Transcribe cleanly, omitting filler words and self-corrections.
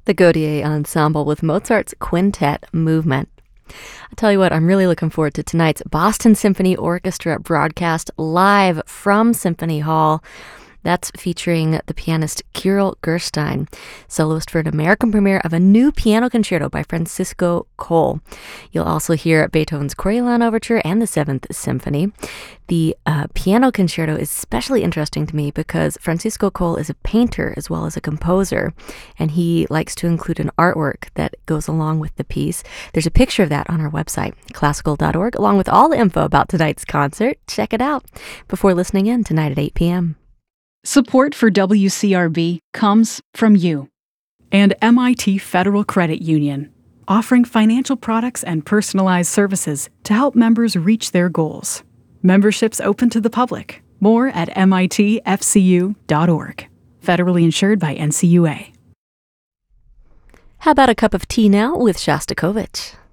The Gaudier Ensemble with Mozart's Quintet Movement. I tell you what, I'm really looking forward to tonight's Boston Symphony Orchestra broadcast live from Symphony Hall. That's featuring the pianist Kirill Gerstein, soloist for an American premiere of a new piano concerto by Francisco Cole. You'll also hear Beethoven's Coriolan Overture and the Seventh Symphony. The piano concerto is especially interesting to me because Francisco Cole is a painter as well as a composer, and he likes to include an artwork that goes along with the piece. There's a picture of that on our website, classical.org, along with all the info about tonight's concert. Check it out before listening in tonight at 8 p.m. Support for WCRB comes from you and MIT Federal Credit Union, offering financial products and personalized services to help members reach their goals. Memberships open to the public. More at mitfcu.org. Federally insured by NCUA. How about a cup of tea now with Shostakovich?